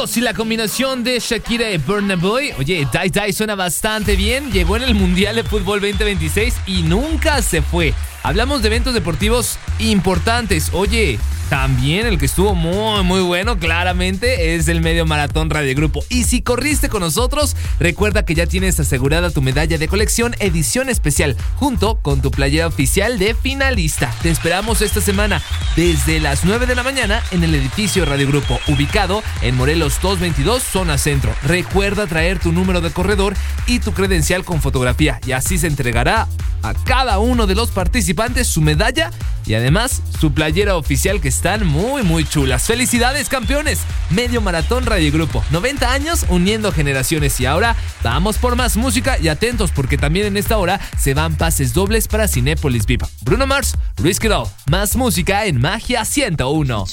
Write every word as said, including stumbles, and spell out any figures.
Juntos y la combinación de Shakira y Burna Boy. Oye, Die Die suena bastante bien. Llegó en el Mundial de Fútbol veinte veintiséis y nunca se fue. Hablamos de eventos deportivos importantes. Oye, también el que estuvo muy, muy bueno, claramente, es el Medio Maratón Radio Grupo. Y si corriste con nosotros, recuerda que ya tienes asegurada tu medalla de colección edición especial, junto con tu playera oficial de finalista. Te esperamos esta semana desde las nueve de la mañana en el edificio Radio Grupo, ubicado en Morelos doscientos veintidós, zona centro. Recuerda traer tu número de corredor y tu credencial con fotografía, y así se entregará a cada uno de los participantes su medalla y además su playera oficial, que están muy muy chulas. ¡Felicidades, campeones! Medio Maratón Radio Grupo, noventa años uniendo generaciones. Y ahora vamos por más música, y atentos porque también en esta hora se van pases dobles para Cinépolis V I P. Bruno Mars, Risk It All. Más música en Magia ciento uno.